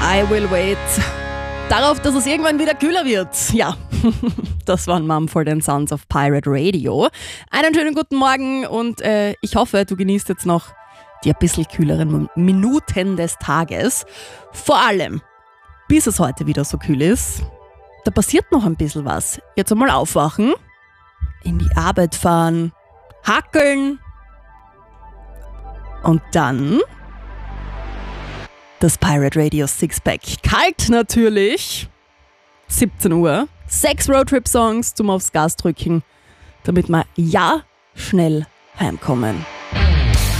I will wait. Darauf, dass es irgendwann wieder kühler wird. Ja, das waren Mumford & Sons of Pirate Radio. Einen schönen guten Morgen und ich hoffe, du genießt jetzt noch die ein bisschen kühleren Minuten des Tages. Vor allem, bis es heute wieder so kühl ist, da passiert noch ein bisschen was. Jetzt einmal aufwachen, in die Arbeit fahren, hackeln und dann das Pirate Radio Sixpack. Kalt natürlich. 17 Uhr. 6 Roadtrip-Songs zum aufs Gas drücken, damit wir ja schnell heimkommen.